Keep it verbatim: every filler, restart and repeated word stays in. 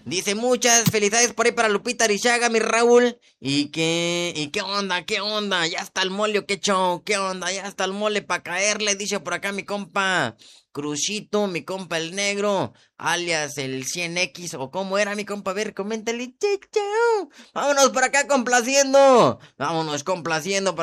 Dice muchas felicidades por ahí para Lupita Arichaga, mi Raúl. ¿Y qué? ¿Y qué onda? ¿Qué onda? Ya está el mole, ¿o qué show? ¿Qué onda? Ya está el mole para caerle, dice por acá mi compa Crucito, mi compa el negro, alias el cien equis, o cómo era mi compa, a ver, coméntale. Chau, chau. Vámonos por acá complaciendo. Vámonos complaciendo.